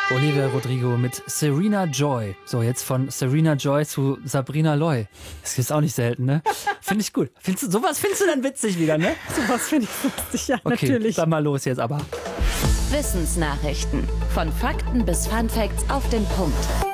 Olivia Rodrigo mit Serena Joy. So, jetzt von Serena Joy zu Sabrina Loy. Das ist auch nicht selten, ne? Finde ich gut. Sowas findest du dann witzig wieder, ne? Sowas finde ich lustig, ja, okay, natürlich. Dann mal los jetzt aber. Wissensnachrichten. Von Fakten bis Funfacts auf den Punkt.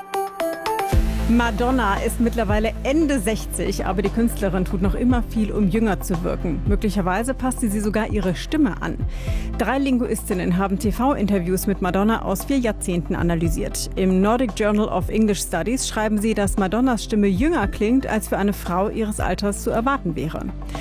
Madonna ist mittlerweile Ende 60, aber die Künstlerin tut noch immer viel, um jünger zu wirken. Möglicherweise passte sie sogar ihre Stimme an. 3 Linguistinnen haben TV-Interviews mit Madonna aus 4 Jahrzehnten analysiert. Im Nordic Journal of English Studies schreiben sie, dass Madonnas Stimme jünger klingt, als für eine Frau ihres Alters zu erwarten wäre.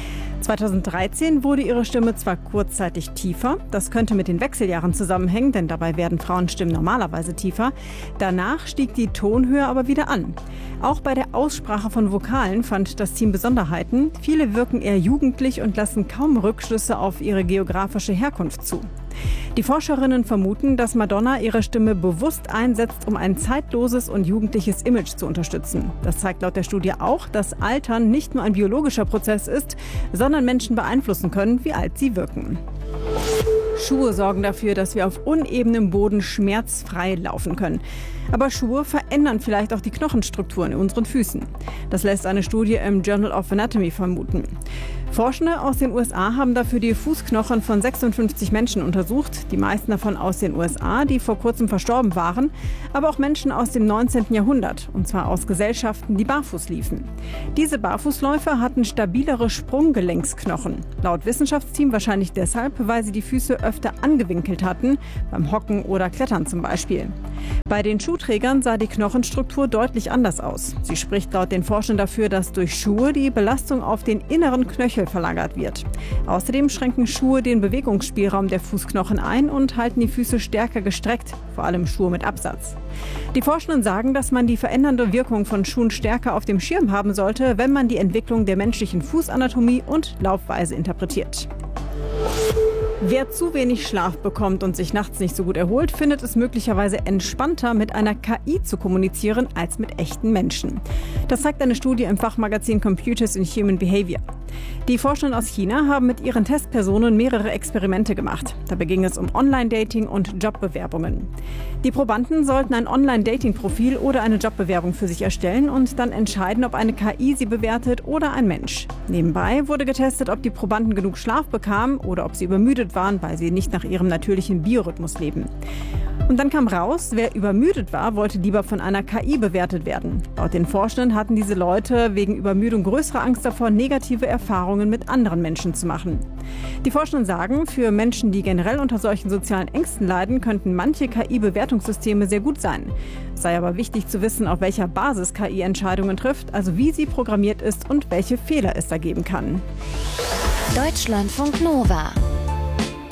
2013 wurde ihre Stimme zwar kurzzeitig tiefer, das könnte mit den Wechseljahren zusammenhängen, denn dabei werden Frauenstimmen normalerweise tiefer. Danach stieg die Tonhöhe aber wieder an. Auch bei der Aussprache von Vokalen fand das Team Besonderheiten. Viele wirken eher jugendlich und lassen kaum Rückschlüsse auf ihre geografische Herkunft zu. Die Forscherinnen vermuten, dass Madonna ihre Stimme bewusst einsetzt, um ein zeitloses und jugendliches Image zu unterstützen. Das zeigt laut der Studie auch, dass Altern nicht nur ein biologischer Prozess ist, sondern Menschen beeinflussen können, wie alt sie wirken. Schuhe sorgen dafür, dass wir auf unebenem Boden schmerzfrei laufen können. Aber Schuhe verändern vielleicht auch die Knochenstrukturen in unseren Füßen. Das lässt eine Studie im Journal of Anatomy vermuten. Forschende aus den USA haben dafür die Fußknochen von 56 Menschen untersucht, die meisten davon aus den USA, die vor kurzem verstorben waren, aber auch Menschen aus dem 19. Jahrhundert, und zwar aus Gesellschaften, die barfuß liefen. Diese Barfußläufer hatten stabilere Sprunggelenksknochen. Laut Wissenschaftsteam wahrscheinlich deshalb, weil sie die Füße öfter angewinkelt hatten, beim Hocken oder Klettern zum Beispiel. Bei den Schuhträgern sah die Knochenstruktur deutlich anders aus. Sie spricht laut den Forschern dafür, dass durch Schuhe die Belastung auf den inneren Knöchel verlagert wird. Außerdem schränken Schuhe den Bewegungsspielraum der Fußknochen ein und halten die Füße stärker gestreckt, vor allem Schuhe mit Absatz. Die Forschenden sagen, dass man die verändernde Wirkung von Schuhen stärker auf dem Schirm haben sollte, wenn man die Entwicklung der menschlichen Fußanatomie und Laufweise interpretiert. Wer zu wenig Schlaf bekommt und sich nachts nicht so gut erholt, findet es möglicherweise entspannter, mit einer KI zu kommunizieren, als mit echten Menschen. Das zeigt eine Studie im Fachmagazin Computers in Human Behavior. Die Forschenden aus China haben mit ihren Testpersonen mehrere Experimente gemacht. Dabei ging es um Online-Dating und Jobbewerbungen. Die Probanden sollten ein Online-Dating-Profil oder eine Jobbewerbung für sich erstellen und dann entscheiden, ob eine KI sie bewertet oder ein Mensch. Nebenbei wurde getestet, ob die Probanden genug Schlaf bekamen oder ob sie übermüdet waren, weil sie nicht nach ihrem natürlichen Biorhythmus leben. Und dann kam raus, wer übermüdet war, wollte lieber von einer KI bewertet werden. Laut den Forschenden hatten diese Leute wegen Übermüdung größere Angst davor, negative Erfahrungen mit anderen Menschen zu machen. Die Forschenden sagen, für Menschen, die generell unter solchen sozialen Ängsten leiden, könnten manche KI-Bewertungssysteme sehr gut sein. Es sei aber wichtig zu wissen, auf welcher Basis KI Entscheidungen trifft, also wie sie programmiert ist und welche Fehler es da geben kann. Deutschlandfunk Nova